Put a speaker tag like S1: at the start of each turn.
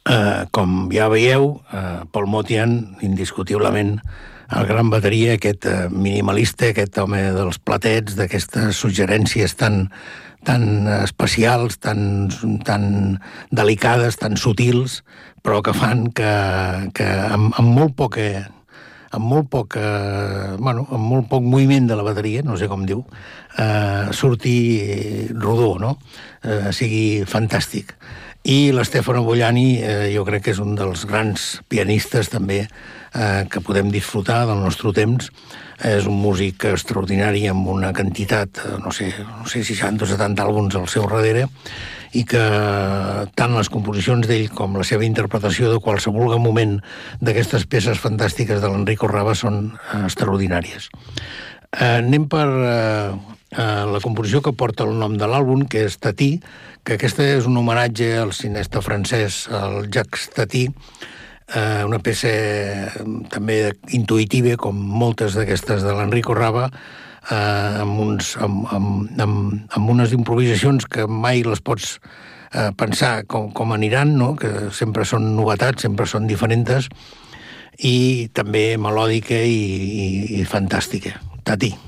S1: Com ja veieu, Paul Motian, indiscutiblement, el gran bateria, aquest minimalista, aquest home dels platets, d'aquestes suggerències tan especials, tan delicades, tan sutils, però que fan que amb molt poc moviment de la bateria, no sé com diu, surti rodó, no? Sigui fantàstic. I l'Stefano Bogliani jo crec que és un dels grans pianistes també que podem disfrutar del nostre temps. És un músic extraordinari amb una quantitat, no sé, 60 o 70 àlbums al seu darrere, i que tant les composicions d'ell com la seva interpretació de qualsevol moment d'aquestes peces fantàstiques de l'Enrico Rava són extraordinàries. Anem per la composició que porta el nom de l'àlbum, que és Tati, que aquesta és un homenatge al cinesta francès, al Jacques Tati, una peça també intuïtiva, com moltes d'aquestes de l'Enrico Rava, amb unes improvisacions que mai les pots pensar com aniran, no? Que sempre són novetats, sempre són diferents, i també melòdica i fantàstica. Tati.